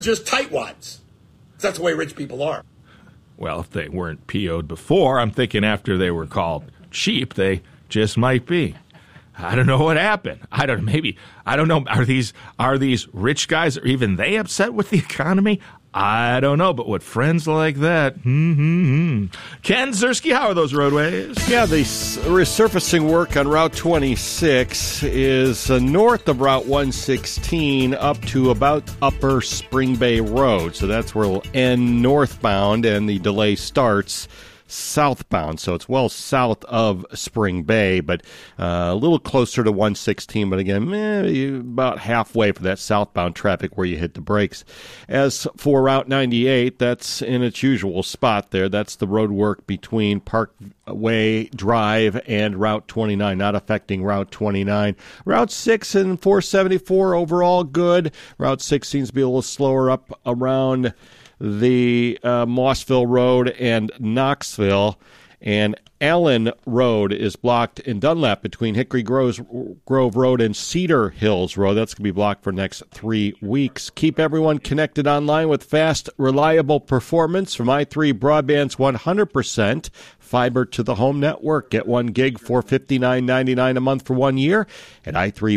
just tightwads. That's the way rich people are. Well, if they weren't PO'd before, I'm thinking after they were called cheap, they just might be. I don't know what happened. I don't know. Are these rich guys, are even they upset with the economy? I don't know, but with friends like that, Ken Ziersky, how are those roadways? Yeah, the resurfacing work on Route 26 is north of Route 116 up to about Upper Spring Bay Road. So that's where it'll end northbound, and the delay starts southbound. So it's well south of Spring Bay, but a little closer to 116. But again, about halfway for that southbound traffic where you hit the brakes. As for Route 98, that's in its usual spot there. That's the road work between Parkway Drive and Route 29, not affecting Route 29. Route 6 and 474 overall good. Route 6 seems to be a little slower up around the Mossville Road and Knoxville, and Allen Road is blocked in Dunlap between Hickory Grove Road and Cedar Hills Road. That's going to be blocked for the next 3 weeks. Keep everyone connected online with fast, reliable performance from i3 Broadband's 100% fiber to the home network. Get 1 gig for $59.99 a month for 1 year at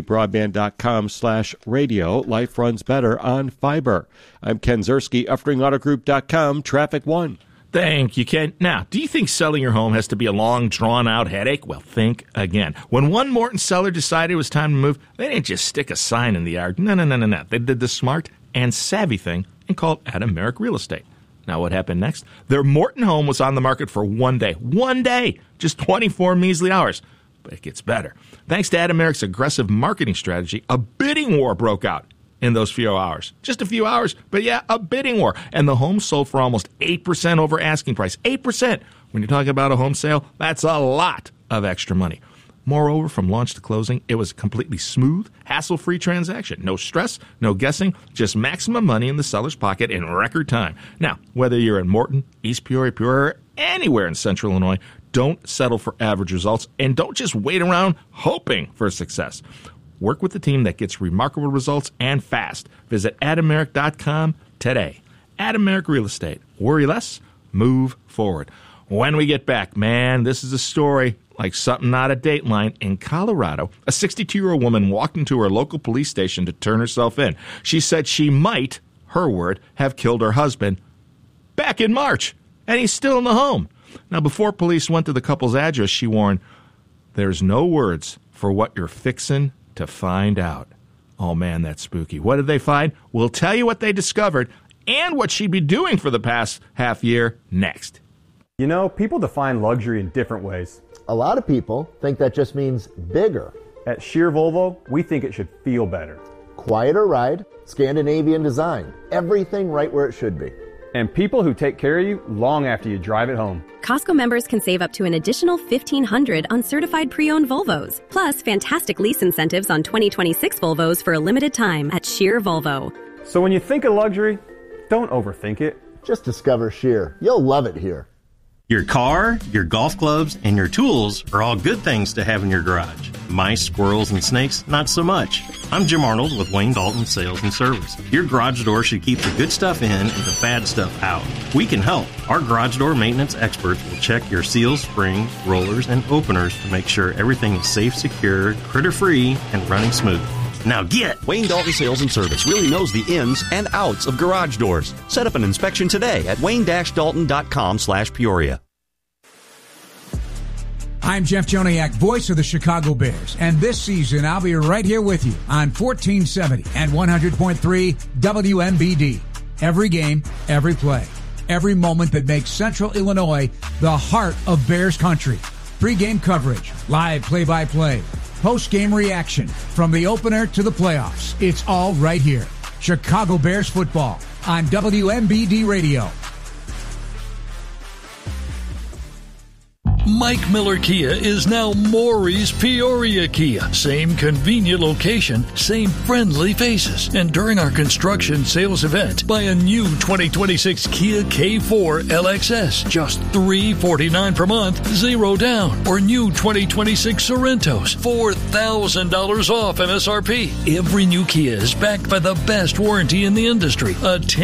i3broadband.com/radio. Life runs better on fiber. I'm Ken Ziersky, UffringAutoGroup.com, Traffic 1. Thank you, Ken. Now, do you think selling your home has to be a long, drawn-out headache? Well, think again. When one Morton seller decided it was time to move, they didn't just stick a sign in the yard. No. They did the smart and savvy thing and called Adam Merrick Real Estate. Now, what happened next? Their Morton home was on the market for 1 day. 1 day! Just 24 measly hours. But it gets better. Thanks to Adam Merrick's aggressive marketing strategy, a bidding war broke out in those few hours. Just a few hours, but yeah, a bidding war. And the home sold for almost 8% over asking price. 8%! When you're talking about a home sale, that's a lot of extra money. Moreover, from launch to closing, it was a completely smooth, hassle-free transaction. No stress, no guessing, just maximum money in the seller's pocket in record time. Now, whether you're in Morton, East Peoria, or anywhere in Central Illinois, don't settle for average results, and don't just wait around hoping for success. Work with the team that gets remarkable results and fast. Visit AdamMerrick.com today. Adam Merrick Real Estate. Worry less, move forward. When we get back, man, this is a story like something out of Dateline. In Colorado, a 62-year-old woman walked into her local police station to turn herself in. She said she might, her word, have killed her husband back in March, and he's still in the home. Now, before police went to the couple's address, she warned, "There's no words for what you're fixin' to find out." Oh, man, that's spooky. What did they find? We'll tell you what they discovered and what she'd be doing for the past half year next. You know, people define luxury in different ways. A lot of people think that just means bigger. At Scheer Volvo, we think it should feel better. Quieter ride, Scandinavian design, everything right where it should be. And people who take care of you long after you drive it home. Costco members can save up to an additional $1,500 on certified pre-owned Volvos. Plus, fantastic lease incentives on 2026 Volvos for a limited time at Scheer Volvo. So when you think of luxury, don't overthink it. Just discover Scheer. You'll love it here. Your car, your golf clubs, and your tools are all good things to have in your garage. Mice, squirrels, and snakes, not so much. I'm Jim Arnold with Wayne Dalton Sales and Service. Your garage door should keep the good stuff in and the bad stuff out. We can help. Our garage door maintenance experts will check your seals, springs, rollers, and openers to make sure everything is safe, secure, critter-free, and running smooth. Now get! Wayne Dalton Sales and Service really knows the ins and outs of garage doors. Set up an inspection today at wayne-dalton.com/Peoria. I'm Jeff Joniak, voice of the Chicago Bears, and this season I'll be right here with you on 1470 and 100.3 WMBD. Every game, every play, every moment that makes Central Illinois the heart of Bears country. Pre-game coverage, live play-by-play, post-game reaction, from the opener to the playoffs. It's all right here. Chicago Bears football on WMBD Radio. Mike Miller Kia is now Maury's Peoria Kia. Same convenient location, same friendly faces. And during our construction sales event, buy a new 2026 Kia K4 LXS, just $349 per month, 0 down. Or new 2026 Sorrentos, $4,000 off MSRP. Every new Kia is backed by the best warranty in the industry. A